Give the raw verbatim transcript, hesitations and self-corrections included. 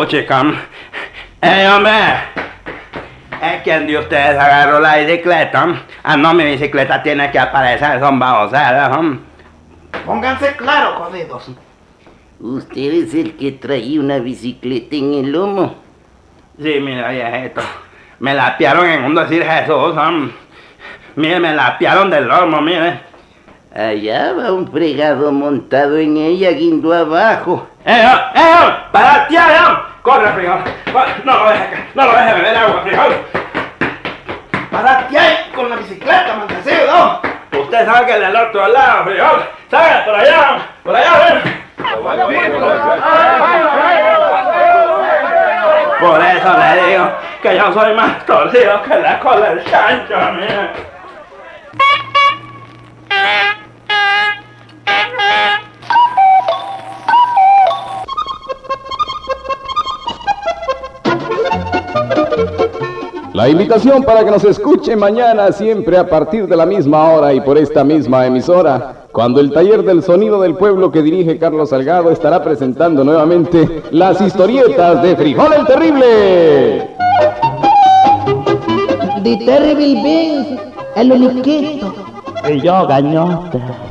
Puchica. ¡Ey, hombre! ¿Es quien de ustedes agarró la bicicleta? Ah, no, mi bicicleta tiene que aparecer, son baboseras. Pónganse claro, jodidos. ¿Usted es el que traía una bicicleta en el lomo? Sí, mira, viejito. Me la piaron en un decir Jesús. Um. Mire, me la piaron del lomo, mire. Allá va un fregado montado en ella, guindo abajo. ¡Eh, oh, eh, oh! ¡Para ti, eh! ¡Corre, frijol! No lo deje, no lo deje beber agua, frijol. ¡Para ti ahí con la bicicleta, maldecido! Usted salga del otro lado, frijol. ¡Salga por allá! ¡Por allá, ven! Por eso le digo que yo soy más torcido que la cola del chancho, mire. La invitación para que nos escuche mañana siempre a partir de la misma hora y por esta misma emisora, cuando el taller del sonido del pueblo que dirige Carlos Salgado estará presentando nuevamente las historietas de Frijol el Terrible. The Terrible Beans, el uniquito. Y yo, gañota.